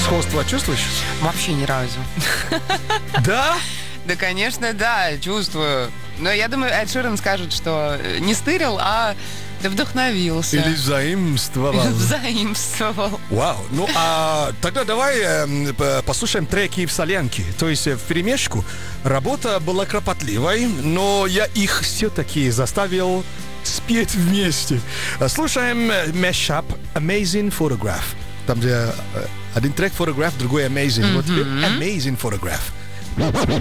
Сходство чувствуешь? Вообще ни разу. Да? Да, конечно, да, чувствую. Но я думаю, Эд Ширан скажет, что не стырил, а вдохновился. Или заимствовал. Заимствовал. Вау. Ну, а тогда давай послушаем треки в солянке. То есть вперемешку. Работа была кропотливой, но я их все-таки заставил спеть вместе. Слушаем Mashup Amazing Photograph. Там, где один трек Photograph, другой Amazing. Вот теперь Amazing Photograph.